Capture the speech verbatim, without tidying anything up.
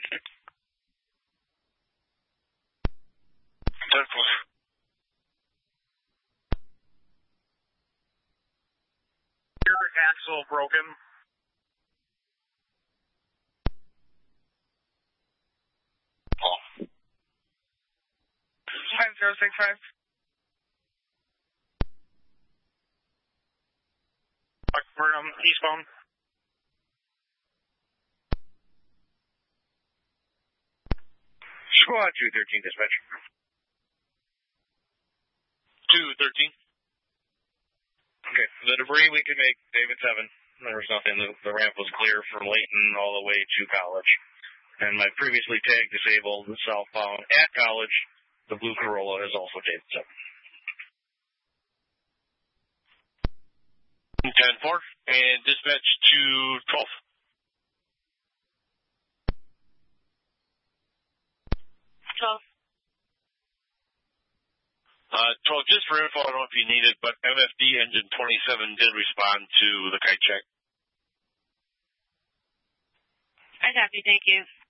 ten four. Rear axle broken. Oh. five zero six five. Buckford, eastbound. Squad two thirteen dispatch. two thirteen. Okay, the debris we can make David seven. There was nothing. The, the ramp was clear from Layton all the way to College. And my previously tagged disabled southbound at College, the blue Corolla is also David seven. ten four. And dispatch to twelve. twelve. Uh, twelve, just for info, I don't know if you need it, but M F D engine twenty-seven did respond to the kite check. I copy, thank you.